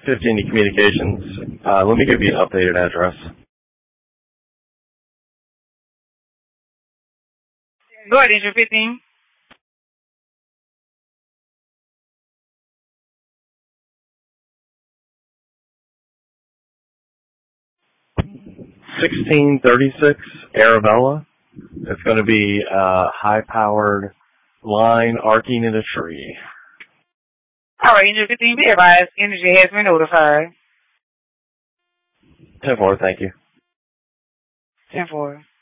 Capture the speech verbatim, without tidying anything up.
fifteen Communications. Uh, let me give you an updated address. Go ahead, Engine fifteen. sixteen thirty-six Arabella. It's going to be a high-powered line arcing in a tree. All right, Engine fifteen, be advised, Energy has been notified. ten four, thank you. ten four.